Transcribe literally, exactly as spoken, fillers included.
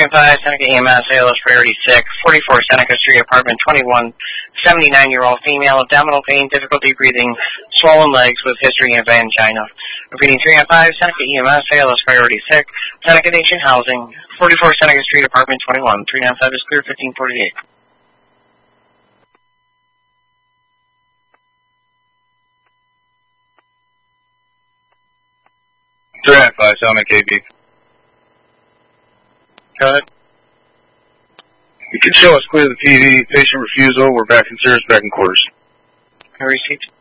and five, Seneca E M S, A L S priority sick, forty-four Seneca Street, apartment twenty-one, seventy-nine-year-old female, abdominal pain, difficulty breathing, swollen legs with history of angina. Repeating three and five, Seneca E M S, A L S priority sick, Seneca Nation Housing, forty-four Seneca Street, apartment twenty-one, three nine five is clear, fifteen forty-eight. three nine five, Seneca K B. Go ahead. You can show us clear the T V, patient refusal, we're back in service, back in quarters. I received.